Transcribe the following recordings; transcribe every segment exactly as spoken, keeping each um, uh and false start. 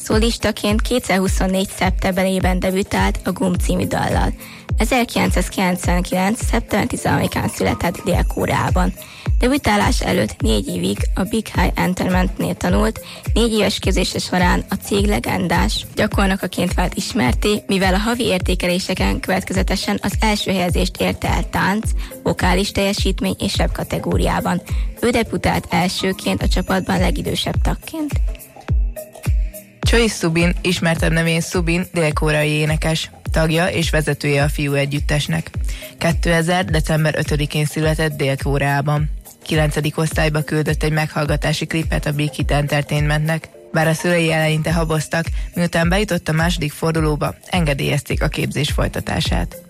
Szólistaként kétezer-huszonnégy. szeptemberében debütált a Gum című dallal. ezerkilencszázkilencvenkilenc. szeptember tizenharmadikán született Dél-Koreában. Debütálás előtt négy évig a Big High Entertainmentnél tanult, négy éves képzése során a cég legendás gyakornokaként vált ismerté, mivel a havi értékeléseken következetesen az első helyezést érte el tánc, vokális teljesítmény és rap kategóriában. Ő debütált elsőként a csapatban legidősebb tagként. Choi Subin, ismertebb nevén Subin, dél-koreai énekes, tagja és vezetője a fiú együttesnek. kétezer. december ötödikén született Dél-Koreában. kilencedik osztályba küldött egy meghallgatási klipet a Big Hit Entertainmentnek. Bár a szülei eleinte haboztak, miután bejutott a második fordulóba, engedélyezték a képzés folytatását.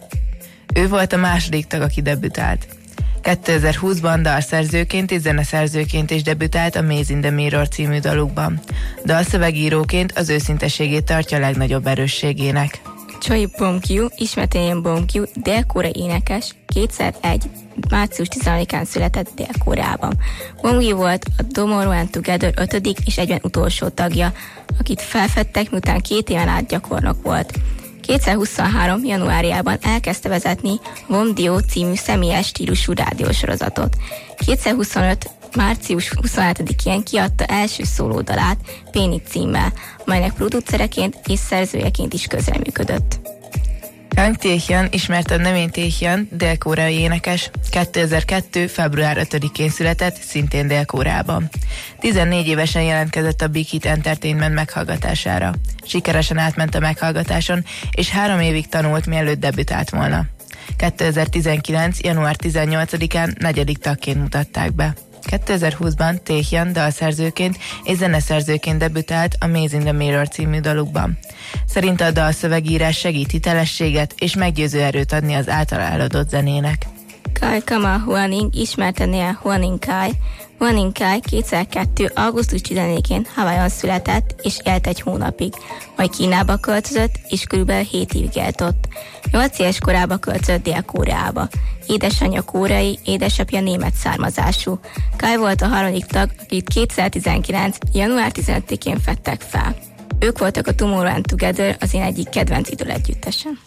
Ő volt a második tag, aki debütált. kétezer-húszban dalszerzőként és zeneszerzőként is debütált a Maze in the Mirror című dalukban. Dalszövegíróként az őszinteségét tartja a legnagyobb erősségének. Choi Bong-kyu, ismertén Bong-kyu, dél-koreai énekes, kétezer-egy. március tizenharmadikán született Dél-Koreában. Bong-kyu volt a Tomorrow and Together ötödik és egyben utolsó tagja, akit felfedtek, miután két éven át gyakornok volt. kétezer-huszonhárom. januárjában elkezdte vezetni a Vomdio című személyes stílusú rádiósorozatot. kétezer-huszonöt. március huszonhetedikén kiadta első szólódalát Péni címmel, amelynek producereként és szerzőjeként is közreműködött. Kang Tae-hyun, ismertebb nevén Tae-hyun, dél-koreai énekes, kétezer-kettő. február ötödikén született, szintén Dél-Koreában. tizennégy évesen jelentkezett a Big Hit Entertainment meghallgatására. Sikeresen átment a meghallgatáson, és három évig tanult, mielőtt debütált volna. kétezer-tizenkilenc. január tizennyolcadikán negyedik tagként mutatták be. kétezer-húszban Tae-hyun dalszerzőként és zeneszerzőként debütált a Maze in the Mirror című dalukban. Szerinte a dalszövegírás segít hitelességet és meggyőző erőt adni az általa eladott zenének. Kai Kama Huaning, ismertenél Huaning Kai. Huaning Kai kétezer-kettő. augusztus tizennégyedikén Hawaiion született és élt egy hónapig, majd Kínába költözött és körülbelül hét évig élt ott. nyolc éves korába költözött Dél-Koreába. Édesanyja koreai, édesapja német származású. Kai volt a harmadik tag, akit kétezer-tizenkilenc. január tizenötödikén fedtek fel. Ők voltak a Tomorrow and Together, az én egyik kedvenc idol együttesem.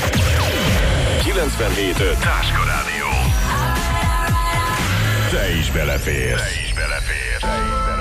kilencvenhét öt Táska Rádió. Te is beleférsz. Te is beleférsz.